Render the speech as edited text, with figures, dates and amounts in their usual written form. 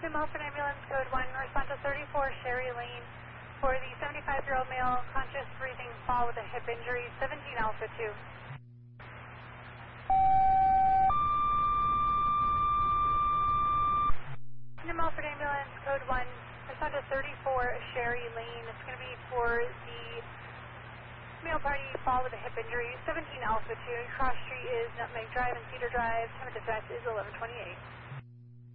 Milford Ambulance Code 1, respond to 34 Sherry Lane for the 75-year-old male, conscious breathing, fall with a hip injury, 17 Alpha 2. Milford Ambulance Code 1, respond to 34 Sherry Lane. It's going to be for the male party, fall with a hip injury, 17 Alpha 2. Cross street is Nutmeg Drive and Cedar Drive. Time of dispatch is 11:28.